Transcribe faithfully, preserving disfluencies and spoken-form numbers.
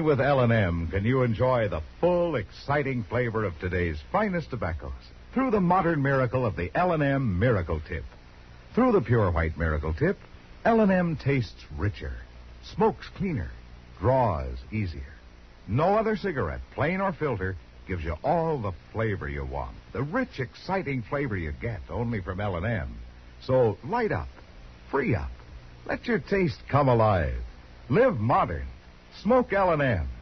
Only with L and M can you enjoy the full, exciting flavor of today's finest tobaccos through the modern miracle of the L and M Miracle Tip. Through the pure white Miracle Tip, L and M tastes richer, smokes cleaner, draws easier. No other cigarette, plain or filter, gives you all the flavor you want. The rich, exciting flavor you get only from L and M. So light up, free up, let your taste come alive. Live modern. Smoke L and M.